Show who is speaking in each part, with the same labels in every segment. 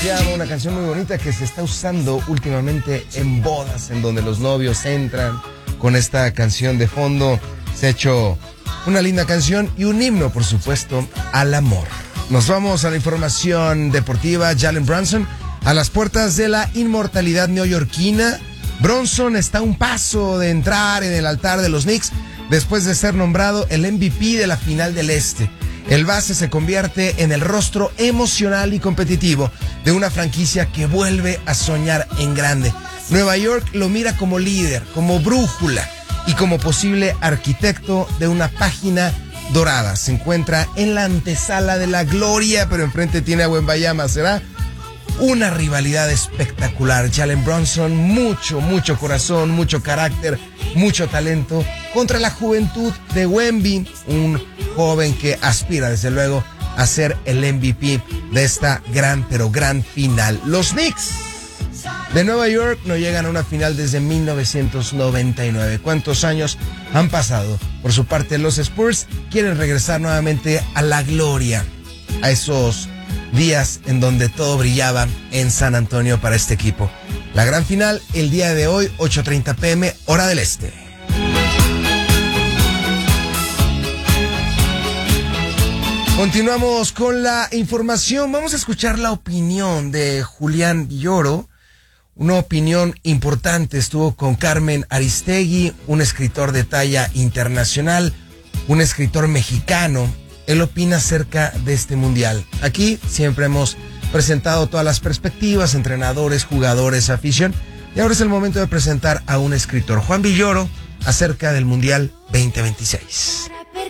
Speaker 1: llama, una canción muy bonita que se está usando últimamente en bodas, en donde los novios entran con esta canción de fondo. Se ha hecho una linda canción y un himno, por supuesto, al amor. Nos vamos a la información deportiva. Jalen Brunson a las puertas de la inmortalidad neoyorquina. Brunson está a un paso de entrar en el altar de los Knicks después de ser nombrado el MVP de la final del Este. El base se convierte en el rostro emocional y competitivo de una franquicia que vuelve a soñar en grande. Nueva York lo mira como líder, como brújula y como posible arquitecto de una página dorada. Se encuentra en la antesala de la gloria, pero enfrente tiene a Wembanyama. Será una rivalidad espectacular. Jalen Brunson, mucho corazón, mucho carácter, mucho talento contra la juventud de Wemby, un joven que aspira desde luego a ser el MVP de esta gran final. Los Knicks de Nueva York no llegan a una final desde 1999. ¿Cuántos años han pasado? Por su parte, los Spurs quieren regresar nuevamente a la gloria, a esos días en donde todo brillaba en San Antonio para este equipo. La gran final el día de hoy, 8:30 p.m., hora del este. Continuamos con la información. Vamos a escuchar la opinión de Julián Villoro. Una opinión importante. Estuvo con Carmen Aristegui, un escritor de talla internacional, un escritor mexicano. Él opina acerca de este mundial. Aquí siempre hemos presentado todas las perspectivas, entrenadores, jugadores, afición. Y ahora es el momento de presentar a un escritor, Juan Villoro, acerca del Mundial 2026.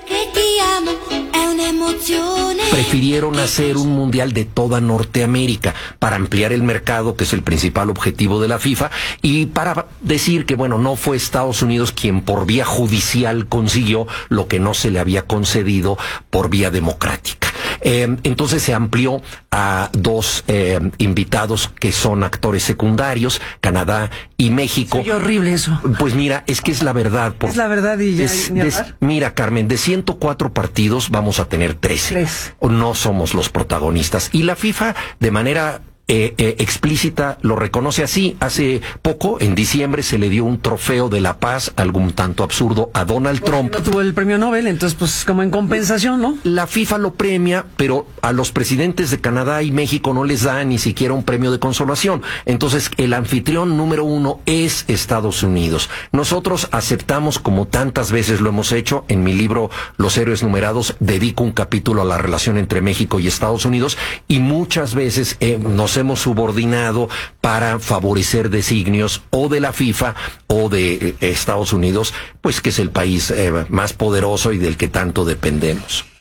Speaker 2: Prefirieron hacer un mundial de toda Norteamérica para ampliar el mercado, que es el principal objetivo de la FIFA, y para decir que, bueno, no fue Estados Unidos quien por vía judicial consiguió lo que no se le había concedido por vía democrática. Entonces se amplió a dos invitados que son actores secundarios, Canadá y México.
Speaker 3: Soy horrible eso.
Speaker 2: Pues mira, es que es la verdad.
Speaker 3: Es la verdad y ya.
Speaker 2: Mira, Carmen, de 104 partidos vamos a tener 13. No somos los protagonistas. Y la FIFA, de manera explícita, lo reconoce así. Hace poco, en diciembre, se le dio un trofeo de la paz, algún tanto absurdo, a Donald Trump.
Speaker 3: No tuvo el premio Nobel, entonces pues como en compensación, ¿no?
Speaker 2: La FIFA lo premia, pero a los presidentes de Canadá y México no les da ni siquiera un premio de consolación. Entonces el anfitrión número 1 es Estados Unidos. Nosotros aceptamos, como tantas veces lo hemos hecho. En mi libro Los Héroes Numerados dedico un capítulo a la relación entre México y Estados Unidos, y muchas veces nos hemos subordinado para favorecer designios o de la FIFA o de Estados Unidos, pues que es el país más poderoso y del que tanto dependemos.